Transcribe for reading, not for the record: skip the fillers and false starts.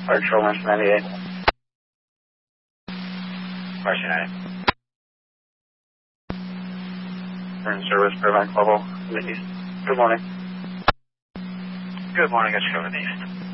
Fire Patrol 98. Question 9. We're in service, Burbank Global, in the east. Good morning. Good morning, it's Kevin East.